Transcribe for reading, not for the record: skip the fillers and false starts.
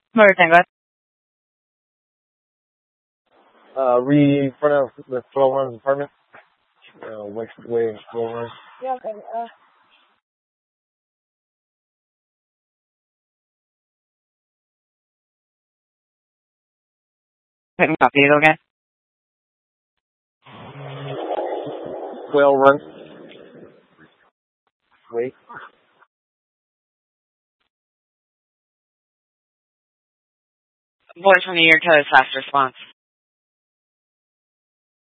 Motor Tango. In front of the Flow Runs apartment. Way Flow Runs. Yeah, okay. Couldn't copy it again. Whale Run. Wait. Voice from New York to fast response.